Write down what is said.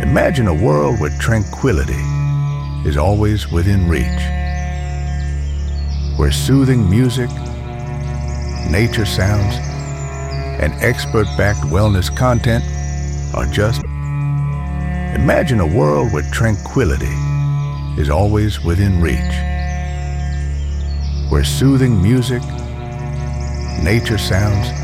Imagine a world where tranquility is always within reach, where soothing music, nature sounds, and expert-backed wellness content are just. Imagine a world where tranquility is always within reach, where soothing music, nature sounds,